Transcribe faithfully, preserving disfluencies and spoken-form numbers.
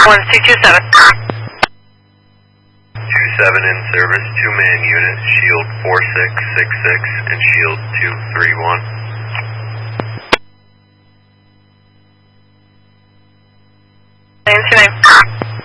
one two two seven. two seven in service, two-man unit, shield four six six six and shield two three one. Name to name.